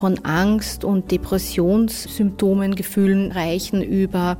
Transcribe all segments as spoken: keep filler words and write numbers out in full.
Von Angst und Depressionssymptomen, Gefühlen reichen über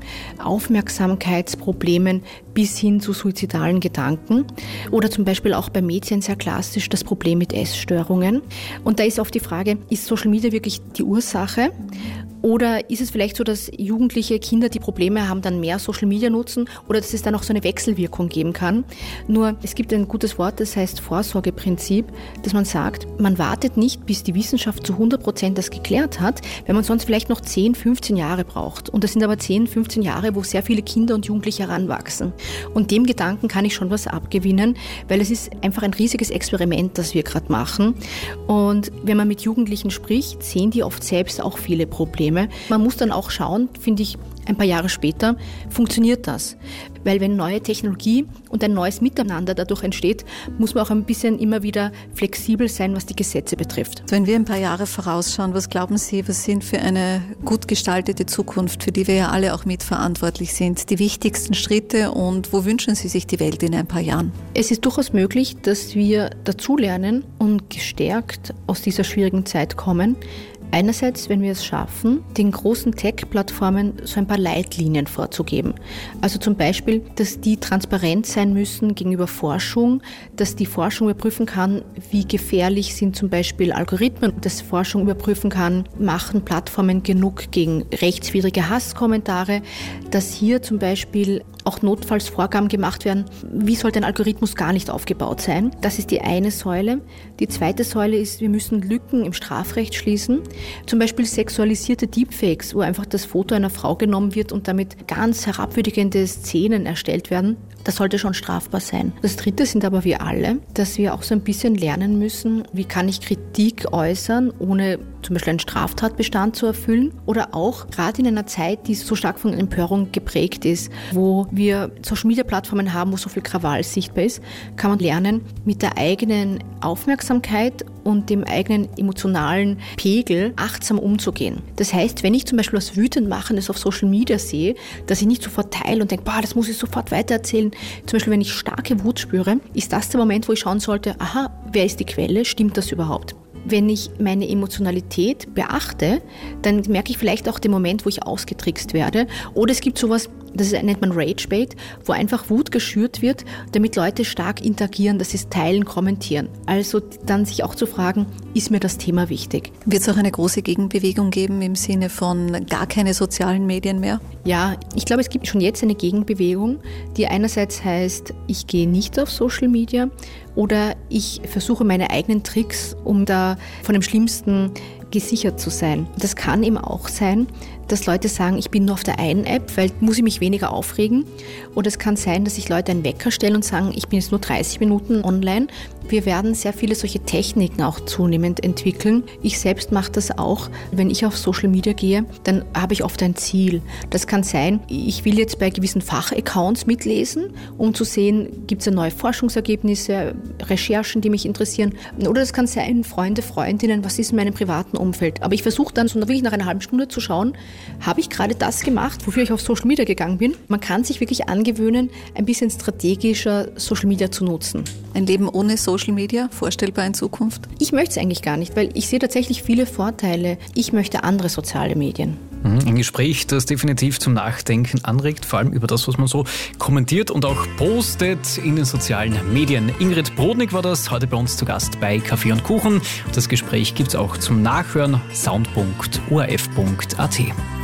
Aufmerksamkeitsproblemen bis hin zu suizidalen Gedanken. Oder zum Beispiel auch bei Mädchen sehr klassisch das Problem mit Essstörungen. Und da ist oft die Frage, ist Social Media wirklich die Ursache? Oder ist es vielleicht so, dass jugendliche Kinder, die Probleme haben, dann mehr Social Media nutzen oder dass es dann auch so eine Wechselwirkung geben kann? Nur es gibt ein gutes Wort, das heißt Vorsorgeprinzip, dass man sagt, man wartet nicht, bis die Wissenschaft zu hundert Prozent das geklärt hat, wenn man sonst vielleicht noch zehn, fünfzehn Jahre braucht. Und das sind aber zehn, fünfzehn Jahre, wo sehr viele Kinder und Jugendliche heranwachsen. Und dem Gedanken kann ich schon was abgewinnen, weil es ist einfach ein riesiges Experiment, das wir gerade machen. Und wenn man mit Jugendlichen spricht, sehen die oft selbst auch viele Probleme. Man muss dann auch schauen, finde ich, ein paar Jahre später, funktioniert das? Weil wenn neue Technologie und ein neues Miteinander dadurch entsteht, muss man auch ein bisschen immer wieder flexibel sein, was die Gesetze betrifft. Wenn wir ein paar Jahre vorausschauen, was glauben Sie, was sind für eine gut gestaltete Zukunft, für die wir ja alle auch mitverantwortlich sind, die wichtigsten Schritte und wo wünschen Sie sich die Welt in ein paar Jahren? Es ist durchaus möglich, dass wir dazulernen und gestärkt aus dieser schwierigen Zeit kommen. Einerseits, wenn wir es schaffen, den großen Tech-Plattformen so ein paar Leitlinien vorzugeben. Also zum Beispiel, dass die transparent sein müssen gegenüber Forschung, dass die Forschung überprüfen kann, wie gefährlich sind zum Beispiel Algorithmen, dass Forschung überprüfen kann, machen Plattformen genug gegen rechtswidrige Hasskommentare, dass hier zum Beispiel auch notfalls Vorgaben gemacht werden, wie sollte ein Algorithmus gar nicht aufgebaut sein. Das ist die eine Säule. Die zweite Säule ist, wir müssen Lücken im Strafrecht schließen. Zum Beispiel sexualisierte Deepfakes, wo einfach das Foto einer Frau genommen wird und damit ganz herabwürdigende Szenen erstellt werden. Das sollte schon strafbar sein. Das dritte sind aber wir alle, dass wir auch so ein bisschen lernen müssen, wie kann ich Kritik äußern, ohne zum Beispiel einen Straftatbestand zu erfüllen. Oder auch gerade in einer Zeit, die so stark von Empörung geprägt ist, wo wir Social-Media-Plattformen haben, wo so viel Krawall sichtbar ist, kann man lernen, mit der eigenen Aufmerksamkeit und dem eigenen emotionalen Pegel achtsam umzugehen. Das heißt, wenn ich zum Beispiel was wütend machendes auf Social Media sehe, dass ich nicht sofort teile und denke, boah, das muss ich sofort weitererzählen. Zum Beispiel, wenn ich starke Wut spüre, ist das der Moment, wo ich schauen sollte, aha, wer ist die Quelle? Stimmt das überhaupt? Wenn ich meine Emotionalität beachte, dann merke ich vielleicht auch den Moment, wo ich ausgetrickst werde. Oder es gibt sowas, das nennt man Ragebait, wo einfach Wut geschürt wird, damit Leute stark interagieren, dass sie es teilen, kommentieren. Also dann sich auch zu fragen, ist mir das Thema wichtig? Wird es auch eine große Gegenbewegung geben im Sinne von gar keine sozialen Medien mehr? Ja, ich glaube, es gibt schon jetzt eine Gegenbewegung, die einerseits heißt, ich gehe nicht auf Social Media oder ich versuche meine eigenen Tricks, um da von dem Schlimmsten gesichert zu sein. Das kann eben auch sein, dass Leute sagen, ich bin nur auf der einen App, weil muss ich mich weniger aufregen. Oder es kann sein, dass sich Leute einen Wecker stellen und sagen, ich bin jetzt nur dreißig Minuten online. Wir werden sehr viele solche Techniken auch zunehmend entwickeln. Ich selbst mache das auch. Wenn ich auf Social Media gehe, dann habe ich oft ein Ziel. Das kann sein, ich will jetzt bei gewissen Fachaccounts mitlesen, um zu sehen, gibt es neue Forschungsergebnisse, Recherchen, die mich interessieren. Oder es kann sein, Freunde, Freundinnen, was ist in meinem privaten Umfeld. Aber ich versuche dann so wirklich nach einer halben Stunde zu schauen, habe ich gerade das gemacht, wofür ich auf Social Media gegangen bin. Man kann sich wirklich angewöhnen, ein bisschen strategischer Social Media zu nutzen. Ein Leben ohne Social Media, vorstellbar in Zukunft? Ich möchte es eigentlich gar nicht, weil ich sehe tatsächlich viele Vorteile. Ich möchte andere soziale Medien. Ein Gespräch, das definitiv zum Nachdenken anregt, vor allem über das, was man so kommentiert und auch postet in den sozialen Medien. Ingrid Brodnik war das, heute bei uns zu Gast bei Kaffee und Kuchen. Das Gespräch gibt es auch zum Nachhören, sound punkt o r f punkt a t.